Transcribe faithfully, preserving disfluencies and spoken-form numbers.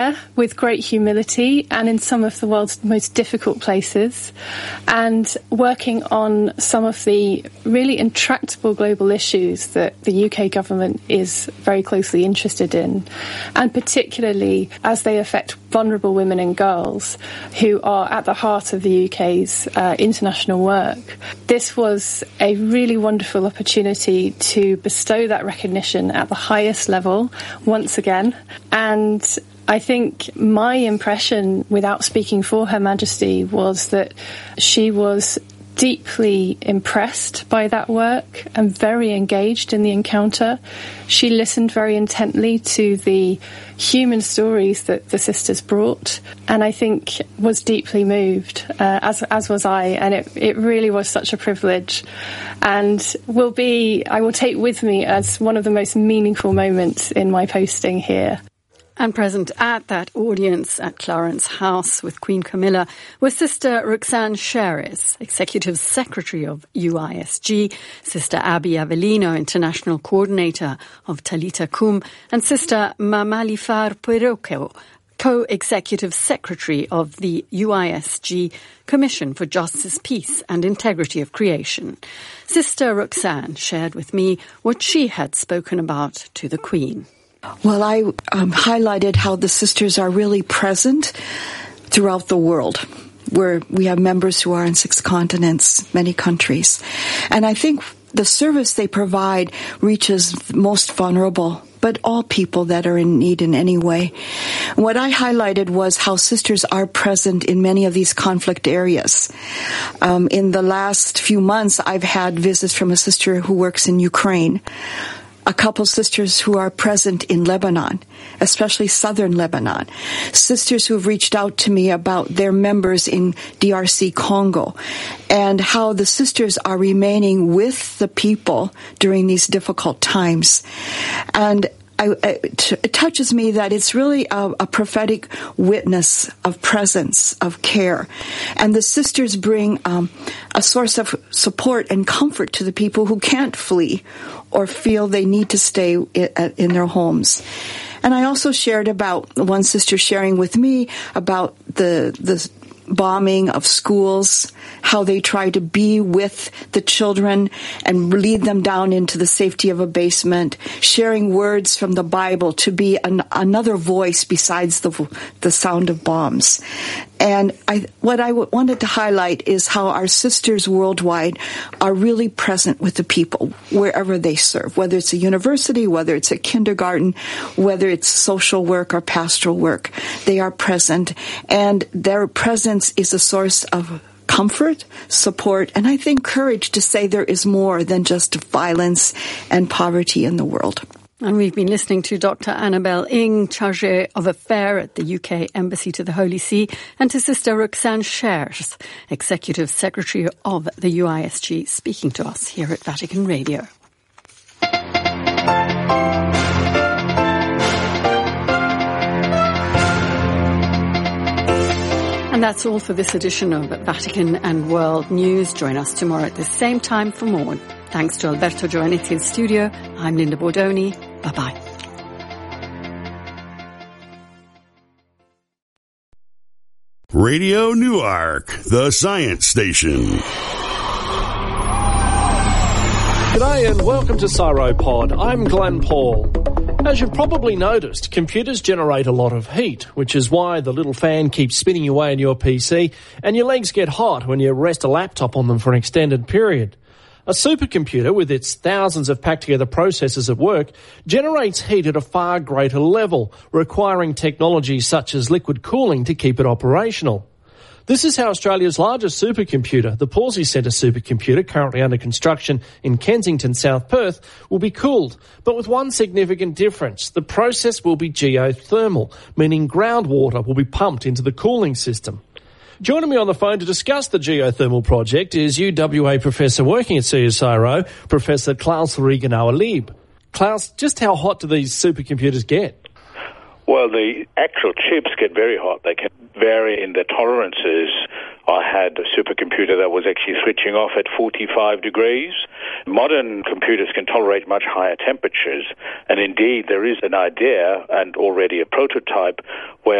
with great humility and in some of the world's most difficult places, and working on some of the really intractable global issues that the U K government is very closely interested in, and particularly as they affect vulnerable women and girls who are at the heart of the U K's uh, international work. This was a really wonderful opportunity to bestow that recognition at the highest level once again, and I think my impression, without speaking for Her Majesty, was that she was deeply impressed by that work and very engaged in the encounter. She listened very intently to the human stories that the sisters brought, and I think was deeply moved, uh, as as was I, and it, it really was such a privilege, and will be, I will take with me as one of the most meaningful moments in my posting here. And present at that audience at Clarence House with Queen Camilla was Sister Roxanne Sheres, Executive Secretary of U I S G, Sister Abby Avellino, International Coordinator of Talita Kum, and Sister Mamalifar Pueroko, Co-Executive Secretary of the U I S G Commission for Justice, Peace and Integrity of Creation. Sister Roxanne shared with me what she had spoken about to the Queen. Well, I um, highlighted how the sisters are really present throughout the world, where we have members who are in six continents, many countries. And I think the service they provide reaches the most vulnerable, but all people that are in need in any way. What I highlighted was how sisters are present in many of these conflict areas. Um, in the last few months, I've had visits from a sister who works in Ukraine, a couple sisters who are present in Lebanon, especially southern Lebanon, sisters who have reached out to me about their members in D R C Congo, and how the sisters are remaining with the people during these difficult times. And I, it, it touches me that it's really a, a prophetic witness of presence, of care. And the sisters bring um, a source of support and comfort to the people who can't flee or feel they need to stay in, in their homes. And I also shared about one sister sharing with me about the the bombing of schools, how they try to be with the children and lead them down into the safety of a basement, sharing words from the Bible to be an, another voice besides the the sound of bombs. And I, what I w- wanted to highlight is how our sisters worldwide are really present with the people wherever they serve, whether it's a university, whether it's a kindergarten, whether it's social work or pastoral work. They are present, and their presence is a source of comfort, support, and I think courage to say there is more than just violence and poverty in the world. And we've been listening to Doctor Annabelle Ing, Chargé of Affaires at the U K Embassy to the Holy See, and to Sister Roxanne Sheres, Executive Secretary of the U I S G, speaking to us here at Vatican Radio. And that's all for this edition of Vatican and World News. Join us tomorrow at the same time for more. Thanks to Alberto Giovanetti in studio. I'm Linda Bordoni. Bye-bye. Radio Newark, the science station. G'day and welcome to CSIROPod. I'm Glenn Paul. As you've probably noticed, computers generate a lot of heat, which is why the little fan keeps spinning away on your P C and your legs get hot when you rest a laptop on them for an extended period. A supercomputer, with its thousands of packed-together processors at work, generates heat at a far greater level, requiring technology such as liquid cooling to keep it operational. This is how Australia's largest supercomputer, the Pawsey Centre supercomputer, currently under construction in Kensington, South Perth, will be cooled, but with one significant difference. The process will be geothermal, meaning groundwater will be pumped into the cooling system. Joining me on the phone to discuss the geothermal project is U W A professor working at CSIRO, Professor Klaus Regenauer-Lieb. Klaus, just how hot do these supercomputers get? Well, the actual chips get very hot. They can vary in their tolerances I had a supercomputer that was actually switching off at forty-five degrees. Modern computers can tolerate much higher temperatures, and indeed there is an idea and already a prototype where